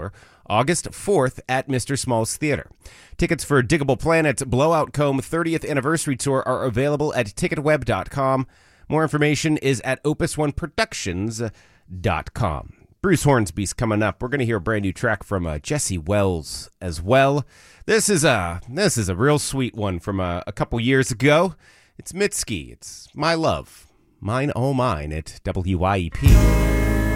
Tour, August 4th at Mr. Small's Theater. Tickets for Diggable Planet's Blowout Comb 30th Anniversary Tour are available at ticketweb.com. More information is at opusoneproductions.com. Bruce Hornsby's coming up. We're going to hear a brand new track from Jesse Wells as well. This is a real sweet one from a couple years ago. It's Mitski. It's My Love. Mine, oh mine at WYEP.